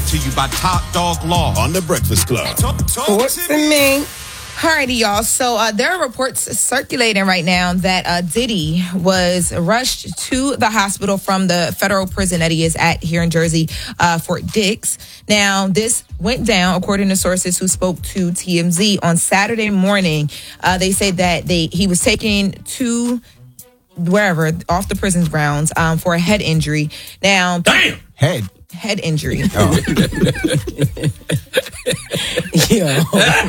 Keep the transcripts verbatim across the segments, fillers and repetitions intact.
to you by Top Dog Law on The Breakfast Club. What's the name? Alrighty, y'all. So uh, there are reports circulating right now that uh, Diddy was rushed to the hospital from the federal prison that he is at here in Jersey, uh, Fort Dix. Now, this went down according to sources who spoke to T M Z on Saturday morning. Uh, they said that they he was taken to wherever off the prison's grounds um, for a head injury. Now, damn head. Head injury. Oh. Yo,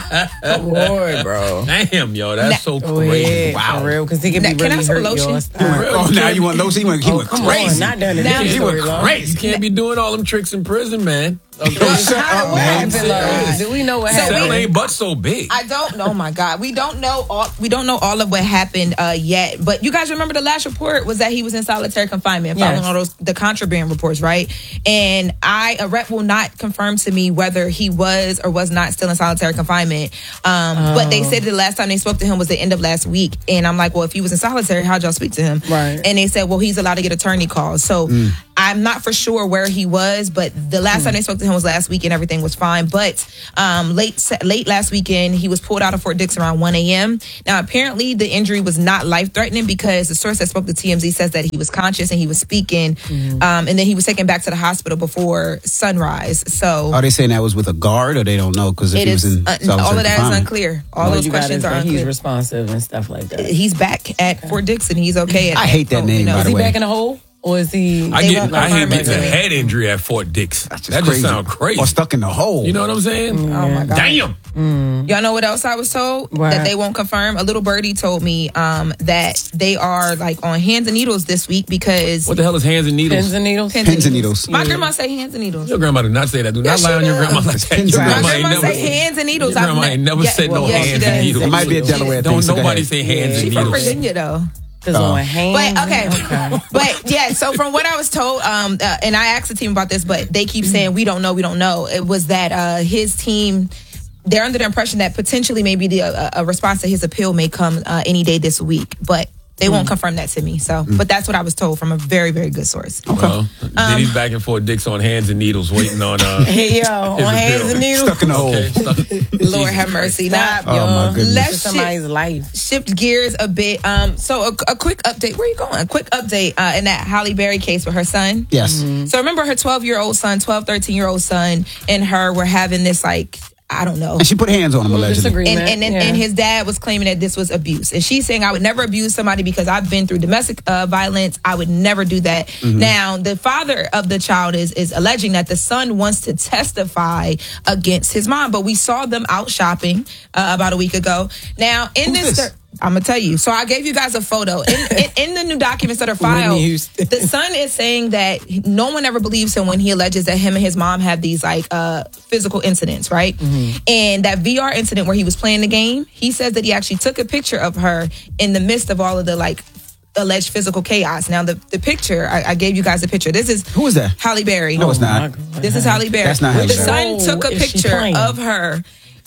come on, bro. Damn, yo, that's now, so crazy. Yeah, wow, for real, because he can be now, really can I hurt. lotion? Oh, now you want lotion? He went, he oh, went come crazy. on, not done it. Now, he story, went Lord. crazy. You can't be doing all them tricks in prison, man. Okay. Shut up, man. Do we know what So happened? Cell ain't but so big. I don't know. My God, we don't know all. We don't know all of what happened uh, yet. But you guys remember the last report was that he was in solitary confinement, following Yes. all those the contraband reports, right? And I a rep will not confirm to me whether he was or was not still in solitary confinement. Um, Oh. But they said the last time they spoke to him was the end of last week, and I'm like, well, if he was in solitary, how'd y'all speak to him? Right. And they said, well, he's allowed to get attorney calls. So Mm. I'm not for sure where he was, but the last Mm. time they spoke to him was last week, and everything was fine. But um, late late last weekend, he was pulled out of Fort Dix around one a.m. Now, apparently, the injury was not life-threatening because the source that spoke to T M Z says that he was conscious and he was speaking, Mm. um, and then he was taken back to the hospital before sunrise. So Are they saying that was with a guard, or they don't know? Because if it he was is in uh, solitary all of that is confinement. unclear. All All those you got questions is are that he's unclear. responsive and stuff like that. He's back at Fort Dix and he's okay. At, I hate that oh, name, you know. by Is the he way. back in the hole? Or is he... I They get, won't I hear confirm it's a it. head injury at Fort Dix. That's just That crazy. just sounds crazy. Or stuck in the hole. You know what I'm saying? Oh my God. Damn. Y'all know what else I was told What? that they won't confirm? A little birdie told me um, that they are like on hands and needles this week because What the hell is hands and needles? Pins and needles? Pins Pins and needles. My grandma say hands and needles. Your grandma did not say that. Do not Yes, lie she on your does. grandma like that. Pins Your and My needles. grandma ain't grandma never say hands and needles. Your grandma I've ain't never yeah, said no well, yeah, she hands does. and needles. It might be a Delaware thing. Don't so go nobody ahead. say hands Yeah. and She from needles. Virginia though. Because on hands... But okay, but yeah. So from what I was told, um, uh, and I asked the team about this, but they keep saying we don't know, we don't know. It was that uh, his team. They're under the impression that potentially maybe the uh, a response to his appeal may come uh, any day this week, but they won't confirm that to me. So, but that's what I was told from a very, very good source. Well, Diddy's back and forth, Dix on hands and needles, waiting on. Uh, Hey, yo, on His hands appeal. and needles. Stuck in the hole. okay, stuck- Lord have mercy. Stop, Now, yo. Oh, my goodness. Let's It's somebody's life. shift gears a bit. Um, so a, a quick update. Where are you going? A quick update uh, in that Halle Berry case with her son. Yes. So remember her twelve-year-old son, twelve, thirteen-year-old son, and her were having this like. I don't know. And she put hands on him, allegedly. Disagreement. And and, and, yeah. and his dad was claiming that this was abuse. And she's saying, I would never abuse somebody because I've been through domestic uh, violence. I would never do that. Mm-hmm. Now, the father of the child is, is alleging that the son wants to testify against his mom. But we saw them out shopping uh, about a week ago. Now, in Who's this... this? I'm going to tell you. So I gave you guys a photo. In, in, in the new documents that are filed, Whitney Houston. the son is saying that no one ever believes him when he alleges that him and his mom have these like uh, physical incidents, right? Mm-hmm. And that V R incident where he was playing the game, he says that he actually took a picture of her in the midst of all of the like alleged physical chaos. Now the the picture, I, I gave you guys a picture. This is Who is that? Halle Berry. No, it's Oh, my not. God. This is Halle Berry. That's not Halle The Berry. son took a Is she picture playing? of her.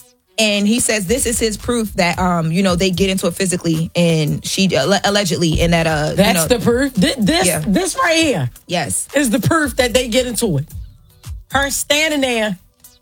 And he says this is his proof that um you know they get into it physically and she uh, allegedly and that uh That's you know, the proof. This, this, Yeah. this right here yes. is the proof that they get into it. Her standing there,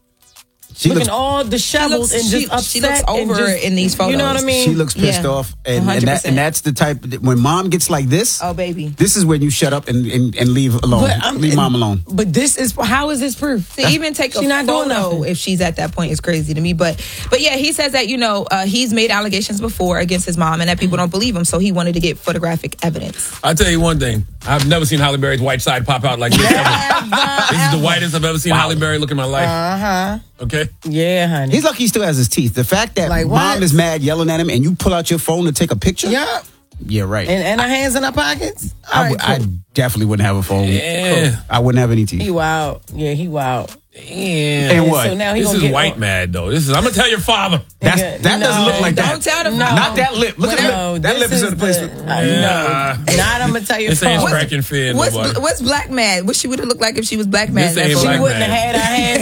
She looking looks, all disheveled looks- and she- just she upset. looks and over just- in these You know what I photos. mean? she looks pissed Yeah. off. And, and, one hundred that, percent. and that's the type, that when mom gets like this, Oh baby. this is when you shut up and, and, and leave alone. But I'm- leave mom alone. But this is how is this proof? To even take a She not doing photo nothing. if she's at that point is crazy to me. But but yeah, he says that you know uh, he's made allegations before against his mom and that people don't believe him. So he wanted to get photographic evidence. I'll tell you one thing. I've never seen Halle Berry's white side pop out like this. ever. This is the whitest I've ever seen Halle Berry look in my life. Uh huh. Okay? Yeah, honey. He's lucky he still has his teeth. The fact that Like mom what? is mad yelling at him and you pull out your phone to take a picture. Yeah. Yeah, right. And, and her hands in her pockets. All I, right, w- cool. I definitely wouldn't have a phone. Yeah. I wouldn't have any teeth. He wild. Yeah, he wild. Damn. And what? So now he This gonna is get white mad though. This is. I'm gonna tell your father. That's, Nigga, that doesn't no. look like that. Don't tell them. No. Not that lip. Look at No, that. That this lip is in the place. the- with- I Yeah. know. Not I'm gonna tell you. This ain't father. scratching fear. What's nobody. what's black mad? What she would have looked like if she was black mad? This ain't That's She black what- wouldn't man. have had her hands in The her hands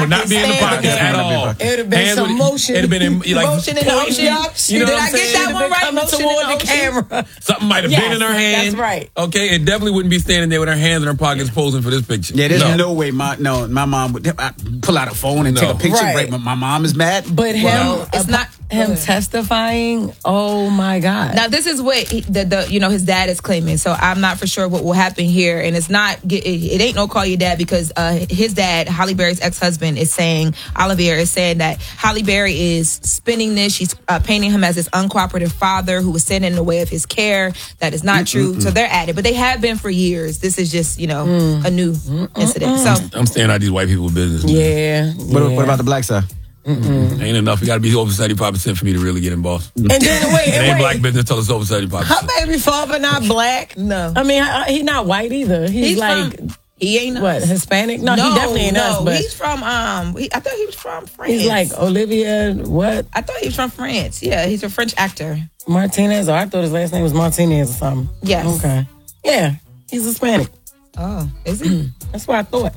would not be in the stand pockets that. at all. It would have been Hands some would- motion. It'd have been in, like, motion in the pointing, ocean. you know Did what I I'm get saying? that one right? Coming Motion in toward the the ocean. camera. Something might have Yes, been in her hand. that's right. Okay, it definitely wouldn't be standing there with her hands in her pockets posing for this picture. Yeah, there's No. no, way my no my mom would I pull out a phone and No. take a picture. Right. Right, my, my mom is mad. But him, Well, it's not- him testifying. Oh my God! Now this is what he, the, the you know his dad is claiming. So I'm not for sure what will happen here, and it's not it, it ain't no call your dad because uh, his dad, Holly Berry's ex-husband, is saying Olivier is saying that Holly Berry is spinning this. She's uh, painting him as this uncooperative father who was standing in the way of his care. That is not true. So they're at it, but they have been for years. This is just you know a new incident. So I'm staying out of these white people's business. man. yeah. What, yeah. what about the black side? Ain't enough. You got to be over seventy-five percent for me to really get involved. And then wait, It ain't wait. black business till it's over seventy-five Her percent. baby father not black. No. I mean I- he not white either. He's, he's like from, he ain't what us. Hispanic? No, No, he definitely ain't no, us. But he's from um. He, I thought he was from France. he's like Olivia what I thought he was from France. Yeah, he's a French actor. Martinez. Or I thought his last name was Martinez or something. Yes. Okay. Yeah, he's Hispanic. Oh, is he? That's what I thought.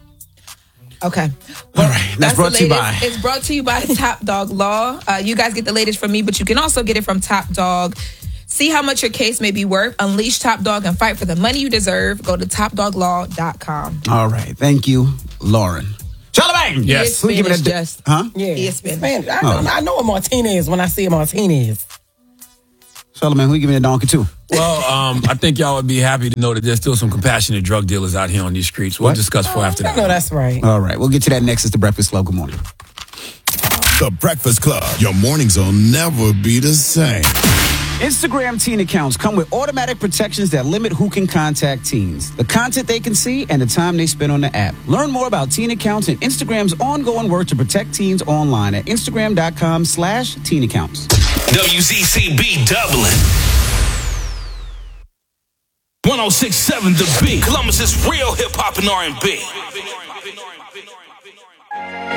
Okay. All right, that's brought the to you latest. by. It's brought to you by Top Dog Law. Uh, you guys get the latest from me, but you can also get it from Top Dog. See how much your case may be worth. Unleash Top Dog and fight for the money you deserve. Go to top dog law dot com. All right, thank you, Lauren. Charlamagne. Yes. Who you giving Spanish, that? just. Huh? Yeah, He is Spanish. Spanish. I, know, I know a Martinez when I see a Martinez. Charlamagne, who you giving that donkey to? Well, um, I think y'all would be happy to know that there's still some compassionate drug dealers out here on these streets. We'll What? discuss for after I that. know that's right. All right, we'll get to that next. It's the Breakfast Club. Good morning. The Breakfast Club. Your mornings will never be the same. Instagram teen accounts come with automatic protections that limit who can contact teens, the content they can see, and the time they spend on the app. Learn more about teen accounts and Instagram's ongoing work to protect teens online at instagram.com slash teen accounts. W Z C B Dublin. one oh six point seven The Beat. Columbus is real hip hop and R and B.